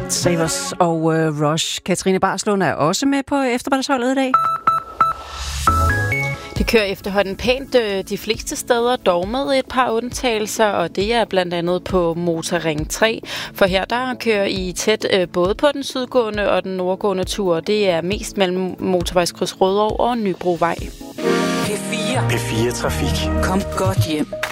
Savers og Rush. Katrine Barslund er også med på eftermiddagsholdet i dag. Det kører efterhånden pænt de fleste steder, dog med et par undtagelser, og det er blandt andet på Motorring 3. For her der kører I tæt både på den sydgående og den nordgående tur. Det er mest mellem Motorvejskryds Rødovre og Nybrovej. P4 Trafik. Kom godt hjem.